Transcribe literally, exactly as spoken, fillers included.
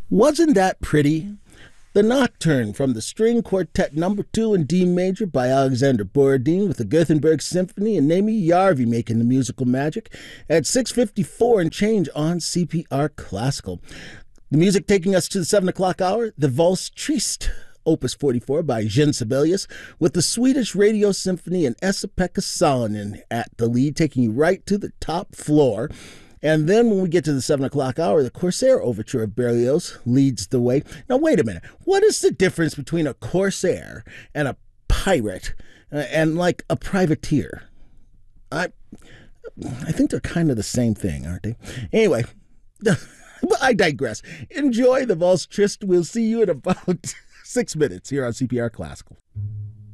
Wasn't that pretty? The Nocturne from the String Quartet Number Two in D major by Alexander Borodin with the Gothenburg Symphony and Naomi Yarvi making the musical magic at six fifty-four and change on C P R Classical. The music taking us to the seven o'clock hour, the Valse Triste, Opus forty-four by Jean Sibelius, with the Swedish Radio Symphony and Esa-Pekka Salonen at the lead, taking you right to the top floor. And then when we get to the seven o'clock hour, the Corsair Overture of Berlioz leads the way. Now, wait a minute. What is the difference between a Corsair and a pirate uh, and, like, a privateer? I I think they're kind of the same thing, aren't they? Anyway, I digress. Enjoy the Valse Triste. We'll see you in about six minutes here on C P R Classical.